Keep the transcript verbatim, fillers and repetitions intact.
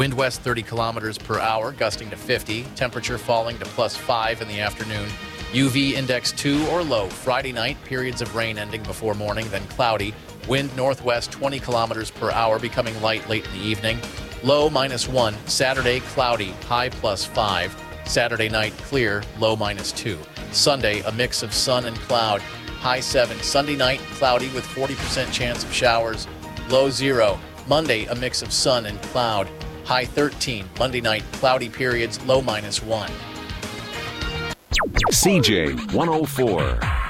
Wind west thirty kilometers per hour, gusting to fifty. Temperature falling to plus five in the afternoon. U V index two or low. Friday night, periods of rain ending before morning, then cloudy. Wind northwest twenty kilometers per hour, becoming light late in the evening. Low minus one. Saturday, cloudy, high plus five. Saturday night, clear, low minus two. Sunday, a mix of sun and cloud, high seven. Sunday night, cloudy with forty percent chance of showers, low zero. Monday, a mix of sun and cloud, high thirteen. Monday night, cloudy periods, low minus one. C J one oh four.